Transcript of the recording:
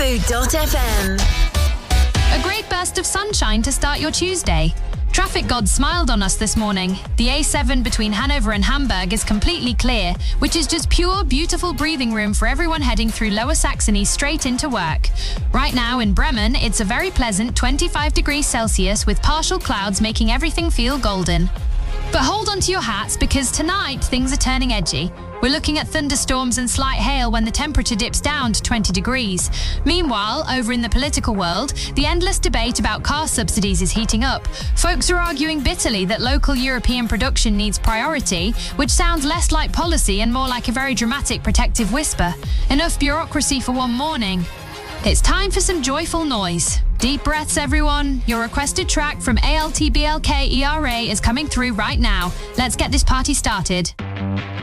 Fufu.fm. A great burst of sunshine to start your Tuesday. Traffic gods smiled on us this morning. The A7 between Hanover and Hamburg is completely clear, which is just pure, beautiful breathing room for everyone heading through Lower Saxony straight into work. Right now in Bremen, it's a very pleasant 25 degrees Celsius with partial clouds making everything feel golden. But hold on to your hats because tonight things are turning edgy. We're looking at thunderstorms and slight hail when the temperature dips down to 20 degrees. Meanwhile, over in the political world, the endless debate about car subsidies is heating up. Folks are arguing bitterly that local European production needs priority, which sounds less like policy and more like a very dramatic protective whisper. Enough bureaucracy for one morning. It's time for some joyful noise. Deep breaths, everyone. Your requested track from ALTBLK ERA is coming through right now. Let's get this party started.